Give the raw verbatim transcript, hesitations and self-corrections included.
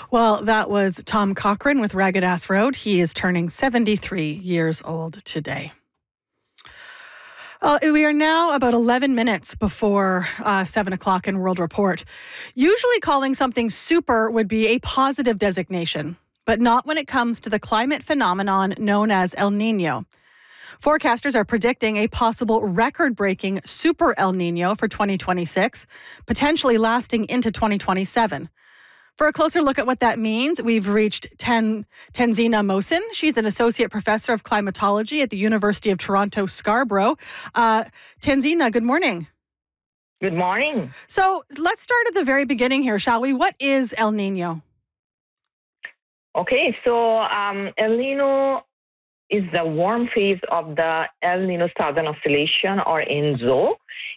Well, that was Tom Cochran with Ragged Ass Road. He is turning seventy-three years old today. Uh, we are now about eleven minutes before uh, seven o'clock in World Report. Usually calling something super would be a positive designation, but not when it comes to the climate phenomenon known as El Nino. Forecasters are predicting a possible record-breaking super El Nino for twenty twenty-six, potentially lasting into twenty twenty-seven. For a closer look at what that means, we've reached Ten, Tenzina Mohsin. She's an associate professor of climatology at the University of Toronto, Scarborough. Uh, Tenzina, good morning. Good morning. So let's start at the very beginning here, shall we? What is El Nino? Okay, so um, El Nino is the warm phase of the El Nino Southern Oscillation, or ENSO.